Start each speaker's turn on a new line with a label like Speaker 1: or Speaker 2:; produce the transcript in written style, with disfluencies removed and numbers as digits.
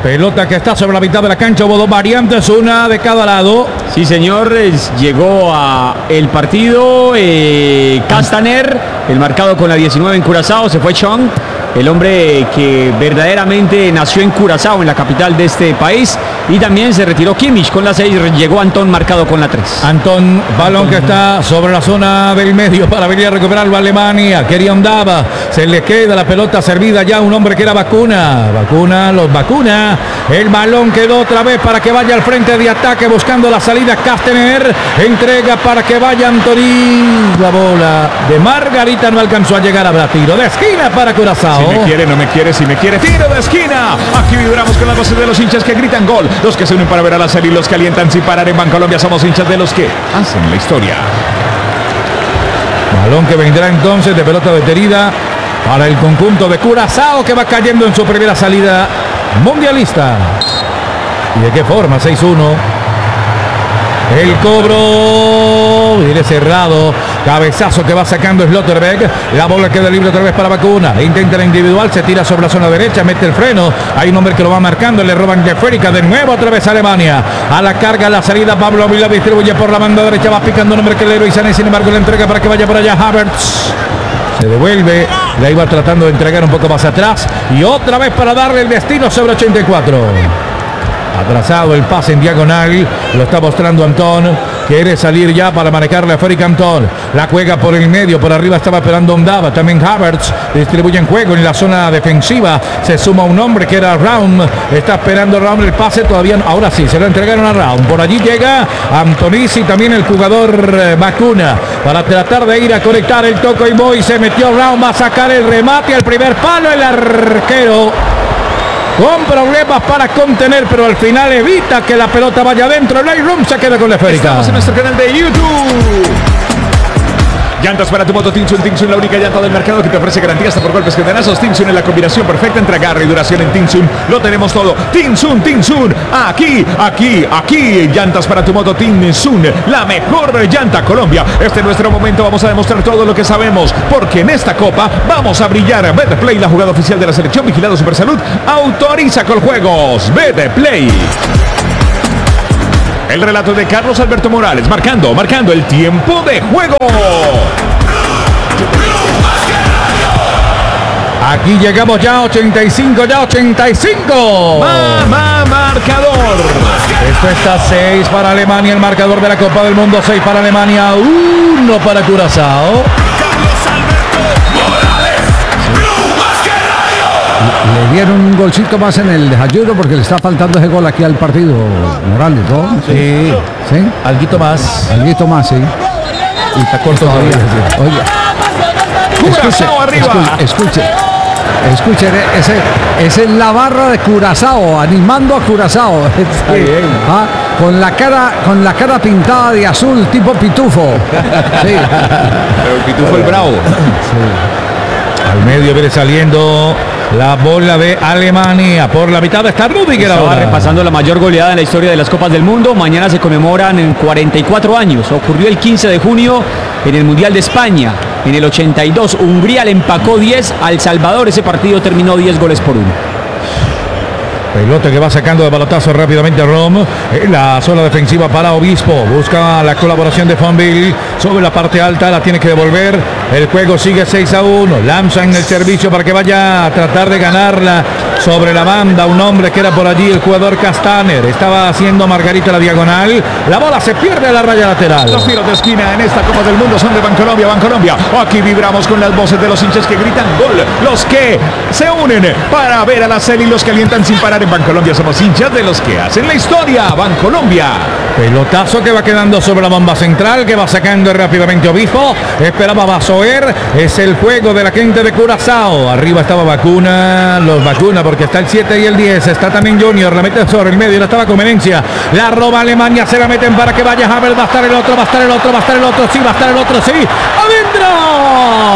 Speaker 1: Pelota que está sobre la mitad de la cancha, hubo dos variantes, una de cada lado.
Speaker 2: Sí, señor, llegó a el partido Castaner, el marcado con la 19 en Curazao, se fue Chong, el hombre que verdaderamente nació en Curazao, en la capital de este país, y también se retiró Kimmich con la 6, llegó Antón marcado con la 3.
Speaker 1: Antón, balón que está sobre la zona del medio para venir a recuperarlo a Alemania, quería Ondava, se le queda la pelota servida ya a un hombre que era Vacuna, los vacuna, el balón quedó otra vez para que vaya al frente de ataque buscando la salida Castaner, entrega para que vaya Antoni, la bola de Margarita no alcanzó a llegar, a tiro de esquina para Curazao.
Speaker 3: Si me quiere, no me quiere, si me quiere, tiro de esquina. Aquí vibramos con las voces de los hinchas que gritan gol, los que se unen para ver a la serie y los que alientan sin parar en Bancolombia. Somos hinchas de los que hacen la historia.
Speaker 1: Balón que vendrá entonces de pelota detenida para el conjunto de Curazao, que va cayendo en su primera salida mundialista. ¿Y de qué forma? 6-1. El cobro, viene cerrado, cabezazo que va sacando Slotterbeck, la bola queda libre otra vez para Vacuna, intenta la individual, se tira sobre la zona derecha, mete el freno, hay un hombre que lo va marcando, le roban de Férica, de nuevo otra vez Alemania, a la carga, la salida, Pablo Vila distribuye por la banda derecha, va picando un hombre que le héroe Sané, sin embargo la entrega para que vaya por allá Havertz. Se devuelve, la iba tratando de entregar un poco más atrás y otra vez para darle el destino sobre 84. Atrasado el pase en diagonal, lo está mostrando Antón, quiere salir ya para manejarle a Féric Antón, la juega por el medio, por arriba estaba esperando Ondava, también Havertz, distribuye en juego en la zona defensiva, se suma un hombre que era Raum, está esperando Raum el pase, todavía no, ahora sí, se lo entregaron a Raum, por allí llega Antonisi, también el jugador Vacuna, para tratar de ir a conectar el toco y voy, se metió Raum, va a sacar el remate al primer palo, el arquero con problemas para contener, pero al final evita que la pelota vaya adentro. El Lightroom se queda con la esférica.
Speaker 3: Estamos en nuestro canal de YouTube. Llantas para tu moto Tinsun, la única llanta del mercado que te ofrece garantía hasta por golpes cadenazos. Tinsun es la combinación perfecta entre agarre y duración en Tinsun. Lo tenemos todo. Tinsun. Aquí. Llantas para tu moto Tinsun, la mejor llanta Colombia. Este es nuestro momento. Vamos a demostrar todo lo que sabemos, porque en esta copa vamos a brillar. Betplay, la jugada oficial de la selección, vigilado Supersalud, autoriza con juegos. Betplay. El relato de Carlos Alberto Morales, marcando el tiempo de juego.
Speaker 1: Aquí llegamos ya 85, ya 85.
Speaker 3: Marcador.
Speaker 1: Esto está 6 para Alemania, el marcador de la Copa del Mundo, 6 para Alemania, 1 para Curazao.
Speaker 4: Le dieron un golcito más en el desayuno porque le está faltando ese gol aquí al partido, Morales, ¿no?
Speaker 1: Sí.
Speaker 4: ¿Sí?
Speaker 1: Alguito más.
Speaker 4: Alguito más, sí.
Speaker 1: Y está corto todavía.
Speaker 4: Oye.
Speaker 3: Curazao arriba.
Speaker 4: Escuchen, esa es la barra de Curazao, animando a Curazao. Con la cara pintada de azul, tipo pitufo. Sí.
Speaker 3: Pero el pitufo el bravo.
Speaker 4: Sí.
Speaker 1: Al medio viene saliendo la bola de Alemania. Por la mitad está Rüdiger
Speaker 2: Estaba
Speaker 1: ahora.
Speaker 2: repasando la mayor goleada en la historia de las Copas del Mundo. Mañana se conmemoran en 44 años. Ocurrió el 15 de junio en el Mundial de España. En el 82, Hungría le empacó 10 al Salvador. Ese partido terminó 10-1.
Speaker 1: Pelota que va sacando de balotazo rápidamente Rom. En la zona defensiva para Obispo. Busca la colaboración de Fonville. Sobre la parte alta, la tiene que devolver. El juego sigue 6-1. Lanzan el servicio para que vaya a tratar de ganarla sobre la banda. Un hombre que era por allí, el jugador Castaner. Estaba haciendo Margarita la diagonal. La bola se pierde a la raya lateral.
Speaker 3: Los tiros de esquina en esta Copa del Mundo son de Bancolombia. Aquí vibramos con las voces de los hinchas que gritan gol. Los que se unen para ver a la serie y los que alientan sin parar en Bancolombia. Somos hinchas de los que hacen la historia. Bancolombia.
Speaker 1: Pelotazo que va quedando sobre la bomba central, que va sacando rápidamente Obispo. Esperaba Basoer. Es el juego de la gente de Curazao. Arriba estaba Vacuna, los Vacuna, porque está el 7 y el 10. Está también Junior, la mete sobre el medio, la estaba Conveniencia. La roba Alemania, se la meten para que vaya Havertz. Va a estar el otro, sí, va a estar el otro, sí. ¡Adentro!